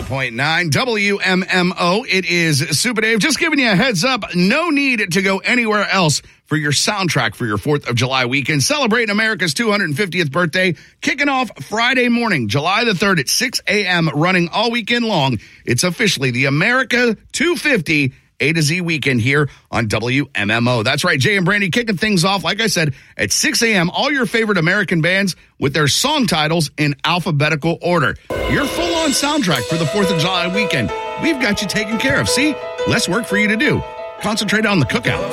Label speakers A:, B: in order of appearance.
A: 98.9 WMMO. It is Super Dave. Just giving you a heads up. No need to go anywhere else for your soundtrack for your 4th of July weekend. Celebrating America's 250th birthday. Kicking off Friday morning, July the 3rd at 6 a.m. running all weekend long. It's officially the America 250 A to Z weekend here on WMMO. That's right, Jay and Brandy kicking things off, like I said, at 6 a.m. All your favorite American bands with their song titles in alphabetical order. Your full-on soundtrack for the 4th of July weekend. We've got you taken care of. See? Less work for you to do. Concentrate on the cookout.